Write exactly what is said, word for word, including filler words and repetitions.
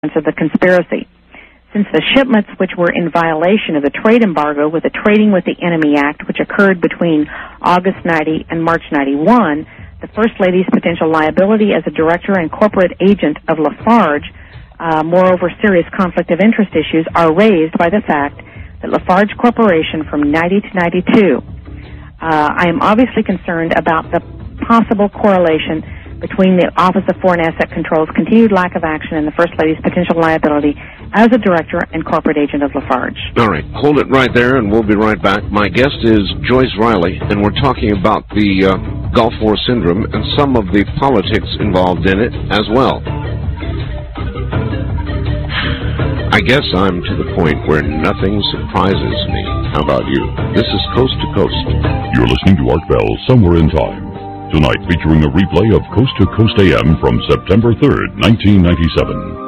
of the conspiracy. Since the shipments which were in violation of the trade embargo with the Trading with the Enemy Act, which occurred between August ninety and March ninety-one, the First Lady's potential liability as a director and corporate agent of Lafarge, uh, moreover serious conflict of interest issues, are raised by the fact that Lafarge Corporation from ninety to ninety-two, uh, I am obviously concerned about the possible correlation between the Office of Foreign Asset Control's continued lack of action and the First Lady's potential liability as a director and corporate agent of Lafarge. All right, hold it right there, and we'll be right back. My guest is Joyce Riley, and we're talking about the uh, Gulf War syndrome and some of the politics involved in it as well. I guess I'm to the point where nothing surprises me. How about you? This is Coast to Coast. You're listening to Art Bell, Somewhere in Time. Tonight featuring a replay of Coast to Coast A M from September third, nineteen ninety-seven.